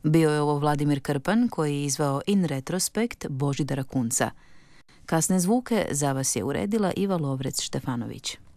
Bio je ovo Vladimir Krpan koji je izveo In retrospekt Božidara Kunca. Kasne zvuke za vas je uredila Iva Lovrec-Štefanović.